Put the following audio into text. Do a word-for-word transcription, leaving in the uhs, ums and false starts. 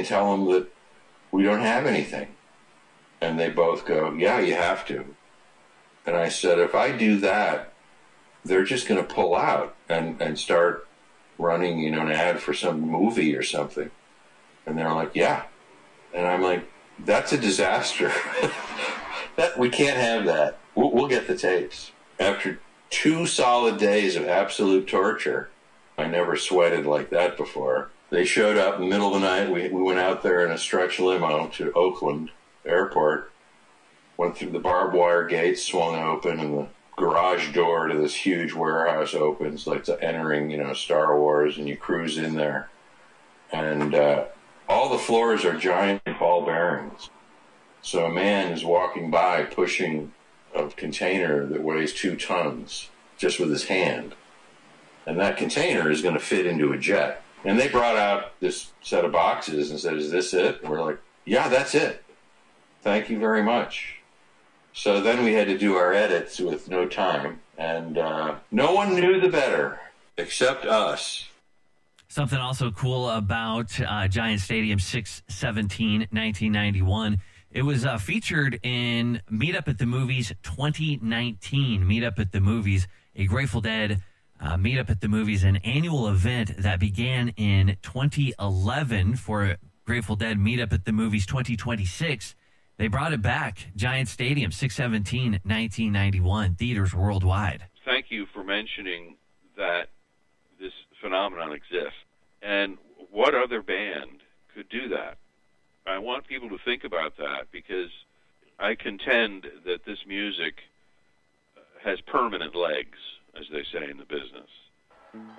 and tell them that we don't have anything. And they both go, yeah, you have to. And I said, if I do that, they're just going to pull out and, and start running, you know, an ad for some movie or something. And they're like, yeah. And I'm like, that's a disaster. that we can't have that. We'll, we'll get the tapes. After two solid days of absolute torture, I never sweated like that before. They showed up in the middle of the night. We, we went out there in a stretch limo to Oakland Airport, went through the barbed wire gates, swung open, and the garage door to this huge warehouse opens, like to entering, you know, Star Wars, and you cruise in there. And uh, all the floors are giant ball bearings. So a man is walking by pushing a container that weighs two tons just with his hand. And that container is going to fit into a jet. And they brought out this set of boxes and said, is this it? And we're like, yeah, that's it. Thank you very much. So then we had to do our edits with no time. And uh, no one knew the better except us. Something also cool about uh, Giant Stadium six seventeen nineteen ninety-one. It was uh, featured in Meet Up at the Movies twenty nineteen. Meet Up at the Movies, a Grateful Dead uh, Meet Up at the Movies, an annual event that began in twenty eleven for Grateful Dead Meet Up at the Movies twenty twenty-six. They brought it back. Giant Stadium six seventeen nineteen ninety-one, theaters worldwide. Thank you for mentioning that this phenomenon exists. And what other band could do that? I want people to think about that, because I contend that this music has permanent legs, as they say in the business.